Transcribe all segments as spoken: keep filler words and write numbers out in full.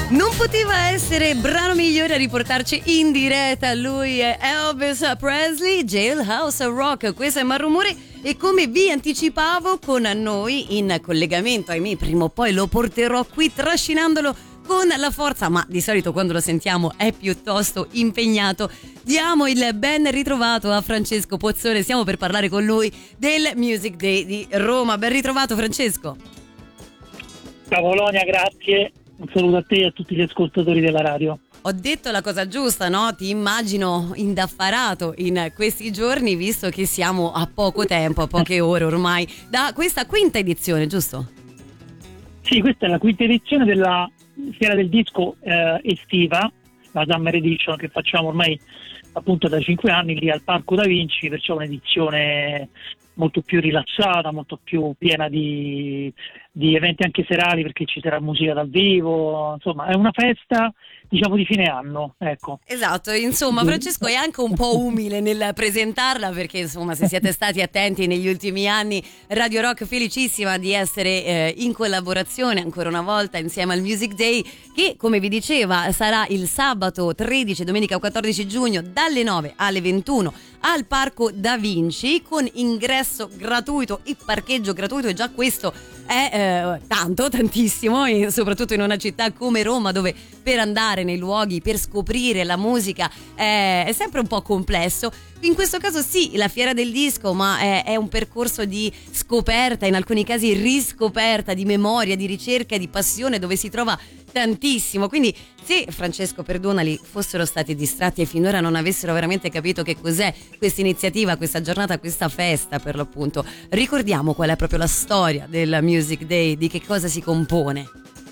Non poteva essere brano migliore a riportarci in diretta. Lui è Elvis Presley, Jailhouse Rock. Questo è Malrumore e come vi anticipavo con noi in collegamento, ahimè prima o poi lo porterò qui trascinandolo con la forza, ma di solito quando lo sentiamo è piuttosto impegnato. Diamo il ben ritrovato a Francesco Pozzone, stiamo per parlare con lui del Music Day di Roma. Ben ritrovato Francesco. Ciao Polonia, grazie. Un saluto a te e a tutti gli ascoltatori della radio. Ho detto la cosa giusta, no? Ti immagino indaffarato in questi giorni, visto che siamo a poco tempo, a poche ore ormai, da questa quinta edizione, giusto? Sì, questa è la quinta edizione della Fiera del Disco eh, estiva, la Summer Edition, che facciamo ormai appunto da cinque anni lì al Parco Da Vinci, perciò un'edizione molto più rilassata, molto più piena di, di eventi anche serali, perché ci sarà musica dal vivo, insomma è una festa diciamo di fine anno, ecco. Esatto, insomma Francesco è anche un po' umile nel presentarla, perché insomma se siete stati attenti negli ultimi anni, Radio Rock felicissima di essere eh, in collaborazione ancora una volta insieme al Music Day, che come vi diceva sarà il sabato tredici, domenica quattordici giugno dalle nove alle ventuno al Parco Da Vinci, con ingresso gratuito e parcheggio gratuito, e già questo è eh, tanto, tantissimo, e soprattutto in una città come Roma, dove per andare nei luoghi, per scoprire la musica è, è sempre un po' complesso. In questo caso sì, la Fiera del Disco, ma è, è un percorso di scoperta, in alcuni casi riscoperta, di memoria, di ricerca, di passione, dove si trova tantissimo. Quindi se Francesco, perdonali, fossero stati distratti e finora non avessero veramente capito che cos'è questa iniziativa, questa giornata, questa festa per l'appunto, ricordiamo qual è proprio la storia del Music Day, di che cosa si compone.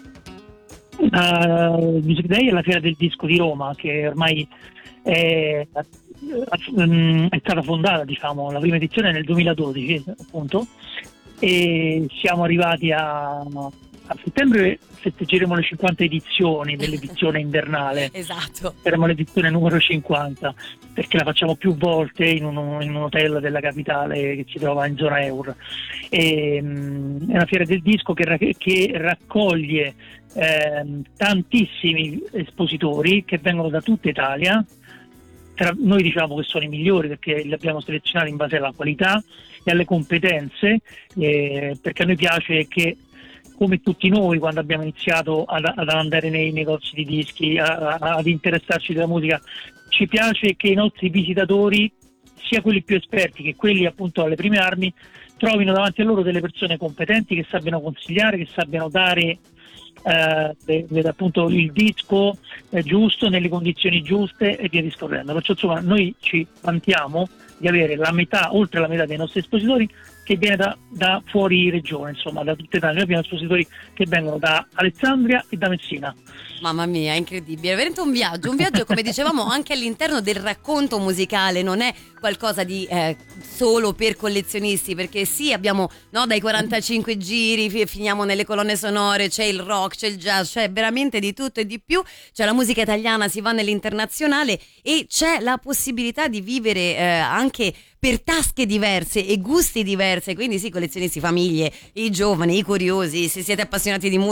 Uh, il Music Day è la Fiera del Disco di Roma, che ormai è, è stata fondata, diciamo, la prima edizione nel duemiladodici appunto, e siamo arrivati a a settembre festeggeremo le cinquanta edizioni dell'edizione invernale. Esatto. Saremo l'edizione numero cinquanta, perché la facciamo più volte in un, in un hotel della capitale che si trova in zona euro. E, um, è una fiera del disco che, che raccoglie eh, tantissimi espositori che vengono da tutta Italia. Tra, noi diciamo che sono i migliori perché li abbiamo selezionati in base alla qualità e alle competenze, eh, perché a noi piace che, come tutti noi quando abbiamo iniziato ad, ad andare nei negozi di dischi, a, a, ad interessarci della musica, ci piace che i nostri visitatori, sia quelli più esperti che quelli appunto alle prime armi, trovino davanti a loro delle persone competenti che sappiano consigliare, che sappiano dare eh, de, de, appunto il disco eh, giusto, nelle condizioni giuste e via discorrendo. Perciò insomma noi ci vantiamo di avere la metà, oltre la metà dei nostri espositori che viene da, da fuori regione, insomma da tutta Italia. Noi abbiamo espositori che vengono da Alessandria e da Messina. Mamma mia, incredibile, veramente un viaggio, un viaggio come dicevamo anche all'interno del racconto musicale, non è qualcosa di eh, solo per collezionisti, perché sì, abbiamo no, dai quarantacinque giri, finiamo nelle colonne sonore, c'è il rock, c'è il jazz, c'è veramente di tutto e di più, c'è la musica italiana, si va nell'internazionale e c'è la possibilità di vivere eh, anche per tasche diverse e gusti diversi, quindi sì, collezionisti, famiglie, i giovani, i curiosi, se siete appassionati di musica,